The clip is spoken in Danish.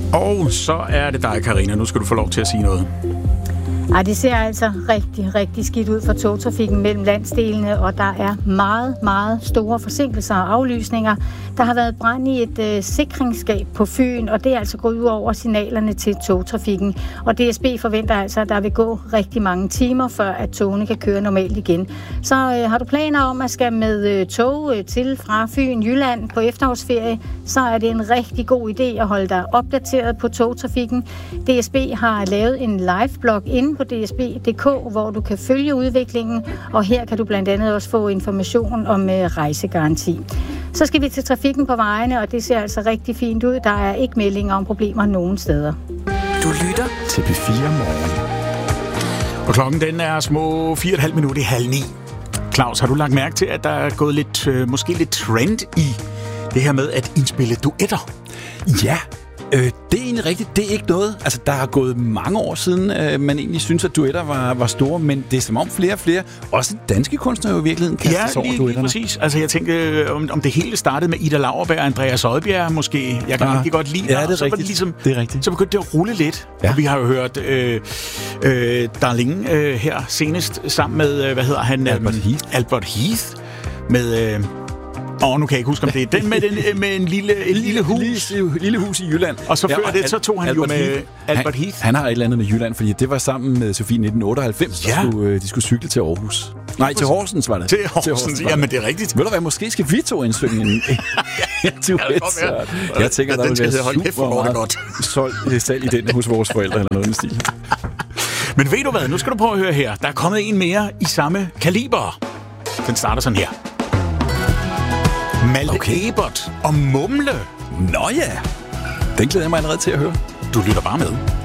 Og så er det dig, Karina. Nu skal du få lov til at sige noget. Ej, det ser altså rigtig, rigtig skidt ud for togtrafikken mellem landsdelene, og der er meget, meget store forsinkelser og aflysninger. Der har været brand i et sikringsskab på Fyn, og det er altså gået ud over signalerne til togtrafikken. Og DSB forventer altså, at der vil gå rigtig mange timer, før at togene kan køre normalt igen. Så har du planer om at skal med tog til fra Fyn, Jylland på efterårsferie, så er det en rigtig god idé at holde dig opdateret på togtrafikken. DSB har lavet en live-blog inde på dsb.dk, hvor du kan følge udviklingen, og her kan du blandt andet også få information om rejsegaranti. Så skal vi til trafikken på vejene, og det ser altså rigtig fint ud. Der er ikke meldinger om problemer nogen steder. Du lytter til P4 Morgen. Og klokken den er små 4,5 minutter i 8:30. Claus, har du lagt mærke til, at der er gået lidt, måske lidt trend i det her med at indspille duetter? Ja, det er egentlig rigtigt. Det er ikke noget. Altså, der har gået mange år siden, man egentlig synes, at duetter var store, men det er som om flere og flere, også danske kunstnere jo i virkeligheden, kaster sig over duetterne. Ja, præcis. Altså, jeg tænker, om det hele startede med Ida Lauerberg og Andreas Oddbjerg, måske. Jeg kan rigtig godt lide det. Ja, det er rigtigt. Ligesom, det er rigtigt. Så begyndte det at rulle lidt. Ja. Og vi har jo hørt Darling her senest sammen med, hvad hedder han? Albert Heath. Med... nu kan jeg ikke huske, om det er den med en lille hus. Lille hus i Jylland. Og så før det, så tog han Albert jo med Albert Heath. Han har et eller andet med Jylland, fordi det var sammen med Sofie 1998, ja. De skulle cykle til Aarhus. Nej, til Horsens var det. Til Horsens, ja, men det er rigtigt. Ved du hvad, måske skal vi to indsynge en duet. Jeg tænker, der vil være super meget solgt salg i den hos vores forældre eller noget i stil. Men ved du hvad, nu skal du prøve at høre her. Der er kommet en mere i samme kaliber. Den starter sådan her. Malte Ebert og Mumle. Nå ja, den glæder jeg mig allerede til at høre. Du lytter bare med.